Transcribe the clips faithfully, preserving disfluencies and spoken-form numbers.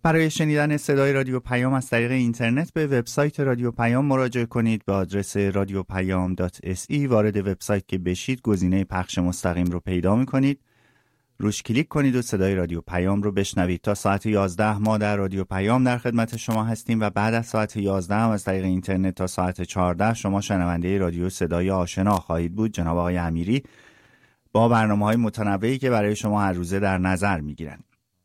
برای شنیدن صدای رادیو پیام از طریق اینترنت به وبسایت رادیو پیام مراجعه کنید. به آدرس رادیو پیام دات اس ای وارد وبسایت که بشید گزینه پخش مستقیم رو پیدا می‌کنید. روش کلیک کنید و صدای رادیو پیام رو بشنوید. تا ساعت یازده ما در رادیو پیام در خدمت شما هستیم و بعد از ساعت یازده هم از طریق اینترنت تا ساعت چهارده شما شنونده رادیو صدای آشنا خواهید بود. جناب آقای امیری با برنامه‌های متنوعی که برای شما هر روزه در نظر می‌گیرند.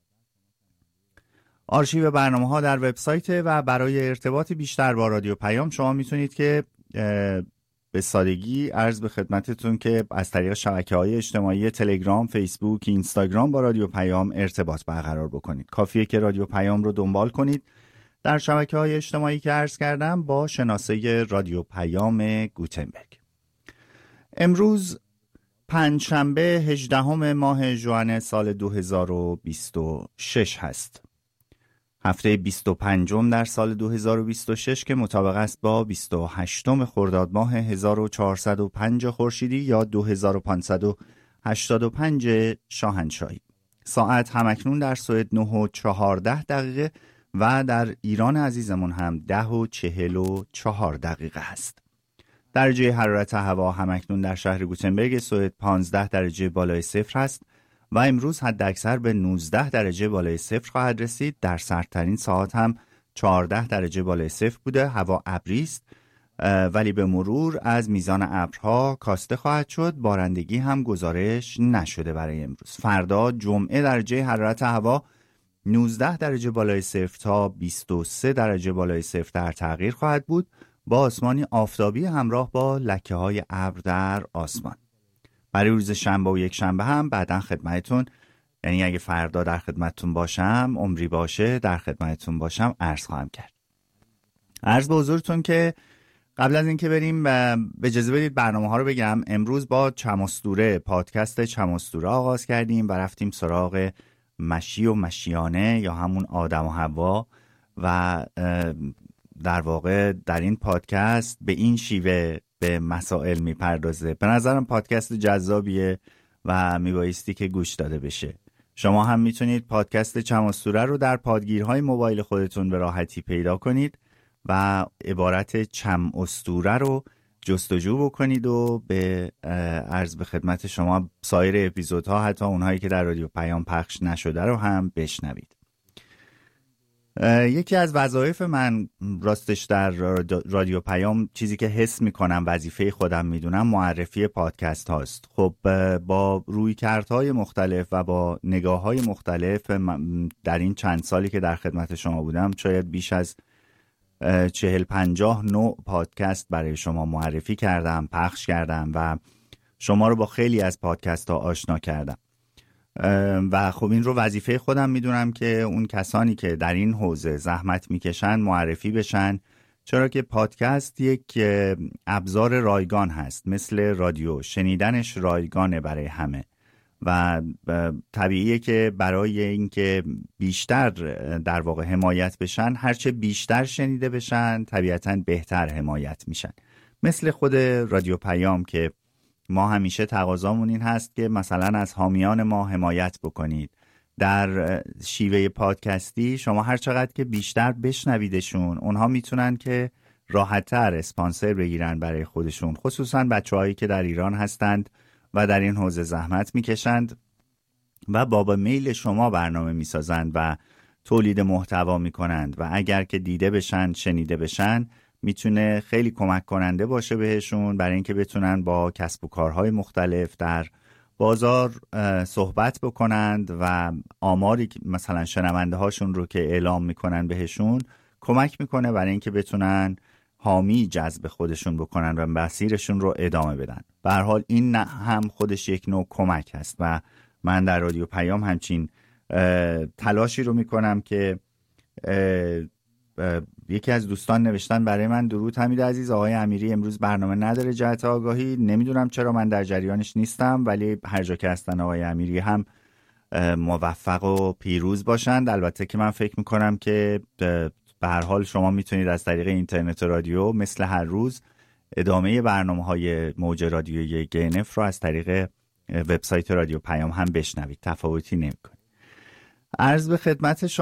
آرشیو برنامه‌ها در وبسایت و برای ارتباط بیشتر با رادیو پیام شما میتونید که به سادگی عرض به خدمتتون که از طریق شبکه‌های اجتماعی تلگرام، فیسبوک، اینستاگرام با رادیو پیام ارتباط برقرار بکنید. کافیه که رادیو پیام رو دنبال کنید در شبکه‌های اجتماعی که عرض کردم با شناسه رادیو پیام گوتنبرگ. امروز پنجشنبه هجدهم ماه ژوئن سال دو هزار و بیست و شش هست. هفته بیست و پنجم در سال دو هزار و بیست و شش که مطابق است با بیست و هشتم خرداد ماه هزار و چهارصد و پنج خورشیدی یا دو هزار و پانصد و هشتاد و پنج شاهنشاهی. ساعت همکنون در سوئد نه و چهارده دقیقه و در ایران عزیزمون هم ده و چهل و چهار دقیقه است. درجه حرارت هوا همکنون در شهر گوتنبرگ سوئد پانزده درجه بالای صفر است و امروز حد اکثر به نوزده درجه بالای صفر خواهد رسید. در سردترین ساعت هم چهارده درجه بالای صفر بوده. هوا ابری است ولی به مرور از میزان ابرها کاسته خواهد شد. بارندگی هم گزارش نشده برای امروز. فردا جمعه درجه حرارت هوا نوزده درجه بالای صفر تا بیست و سه درجه بالای صفر در تغییر خواهد بود با آسمانی آفتابی همراه با لکه های ابر در آسمان. برای روز شنبه و یک شنبه هم بعداً خدمتتون، یعنی اگه فردا در خدمتتون باشم، عمری باشه در خدمتتون باشم، عرض خواهم کرد. عرض به حضورتون که قبل از اینکه بریم به اجازه بدید برنامه ها رو بگم. امروز با چم‌اسطوره، پادکست چم‌اسطوره آغاز کردیم و رفتیم سراغ مشی و مشیانه یا همون آدم و حوا و در واقع در این پادکست به این شیوه به مسائل میپردازه. به نظرم پادکست جذابیه و میبایستی که گوش داده بشه. شما هم میتونید پادکست چم‌اسطوره رو در پادگیرهای موبایل خودتون به راحتی پیدا کنید و عبارت چم‌اسطوره رو جستجو بکنید و به عرض به خدمت شما سایر اپیزودها، حتی اونهایی که در رادیو پیام پخش نشده رو هم بشنوید. یکی از وظایف من راستش در رادیو پیام، چیزی که حس میکنم وظیفه خودم میدونم، معرفی پادکست هاست. خب با رویکردهای مختلف و با نگاه‌های مختلف در این چند سالی که در خدمت شما بودم شاید بیش از چهل پنجاه نوع پادکست برای شما معرفی کردم، پخش کردم و شما رو با خیلی از پادکست ها آشنا کردم و خب این رو وظیفه خودم میدونم که اون کسانی که در این حوزه زحمت میکشن معرفی بشن، چرا که پادکست یک ابزار رایگان هست، مثل رادیو شنیدنش رایگانه برای همه و طبیعیه که برای اینکه بیشتر در واقع حمایت بشن، هرچه بیشتر شنیده بشن طبیعتاً بهتر حمایت میشن. مثل خود رادیو پیام که ما همیشه تقاضامون این هست که مثلا از حامیان ما حمایت بکنید. در شیوه پادکستی شما هر چقدر که بیشتر بشنویدشون، اونها میتونن که راحت‌تر اسپانسر بگیرن برای خودشون، خصوصا بچه‌هایی که در ایران هستند و در این حوزه زحمت میکشند و با میل شما برنامه میسازند و تولید محتوا میکنند و اگر که دیده بشن، شنیده بشن، میتونه خیلی کمک کننده باشه بهشون برای اینکه بتونن با کسب و کارهای مختلف در بازار صحبت بکنند و آماری مثلا شنونده هاشون رو که اعلام میکنن بهشون کمک میکنه برای اینکه بتونن حامی جذب خودشون بکنن و مسیرشون رو ادامه بدن. به هر حال این هم خودش یک نوع کمک هست و من در رادیو پیام همچین تلاشی رو میکنم که یکی از دوستان نوشتن برای من: درود حمید عزیز، آقای امیری امروز برنامه نداره جهت آگاهی. نمیدونم چرا من در جریانش نیستم، ولی هر جا که هستن آقای امیری هم موفق و پیروز باشند. البته که من فکر میکنم که به هر حال شما میتونید از طریق اینترنت و رادیو مثل هر روز ادامه برنامه‌های موج رادیویی گنف رو از طریق وبسایت رادیو پیام هم بشنوید، تفاوتی نمی‌کنه. عرض به خدمت شما